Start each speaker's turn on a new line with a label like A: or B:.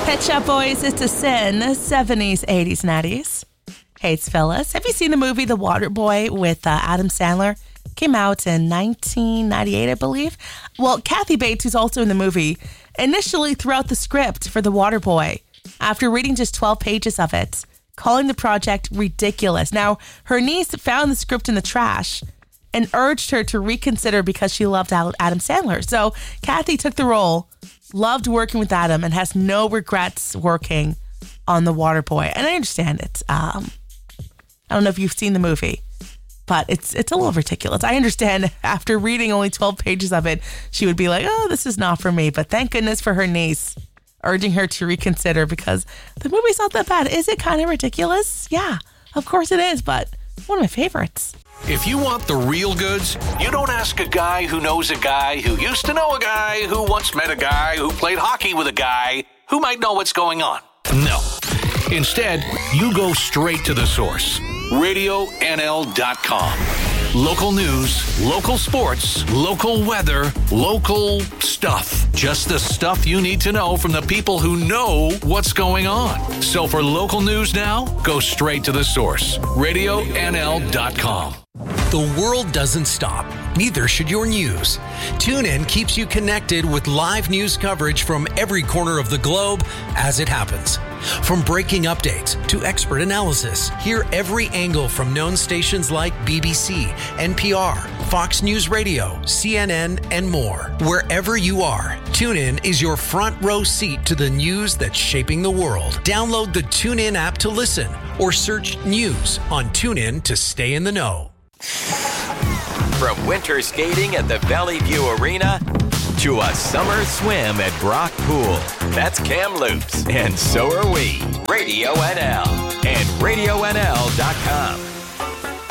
A: Pet Shop Boys, It's a Sin, 70s, 80s, 90s. Hey, it's Phyllis. Have you seen the movie The Waterboy with Adam Sandler? Came out in 1998, I believe. Well, Kathy Bates, who's also in the movie, initially threw out the script for The Waterboy after reading just 12 pages of it, calling the project ridiculous. Now, her niece found the script in the trash and urged her to reconsider because she loved Adam Sandler. So Kathy took the role, loved working with Adam, and has no regrets working on The Waterboy. And I understand it. I don't know if you've seen the movie, but it's a little ridiculous. I understand after reading only 12 pages of it, she would be like, oh, this is not for me. But thank goodness for her niece urging her to reconsider because the movie's not that bad. Is it kind of ridiculous? Yeah, of course it is, but one of my favorites.
B: If you want the real goods, you don't ask a guy who knows a guy who used to know a guy who once met a guy who played hockey with a guy who might know what's going on. No. Instead, you go straight to the source. RadioNL.com. Local news, local sports, local weather, local stuff. Just the stuff you need to know from the people who know what's going on. So for local news now, go straight to the source. RadioNL.com.
C: The world doesn't stop. Neither should your news. TuneIn keeps you connected with live news coverage from every corner of the globe as it happens. From breaking updates to expert analysis, hear every angle from known stations like BBC, NPR, Fox News Radio, CNN, and more. Wherever you are, TuneIn is your front row seat to the news that's shaping the world. Download the TuneIn app to listen or search news on TuneIn to stay in the know.
D: From winter skating at the Valley View Arena to a summer swim at Brock Pool. That's Kamloops, and so are we. Radio NL and RadioNL.com.